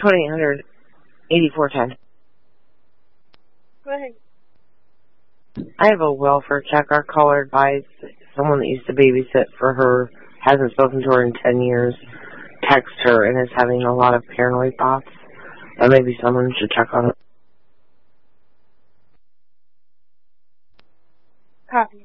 1-800-8410. Go ahead. I have a welfare check. Our caller advised someone that used to babysit for her, hasn't spoken to her in 10 years, text her and is having a lot of paranoid thoughts. That maybe someone should check on it. Copy.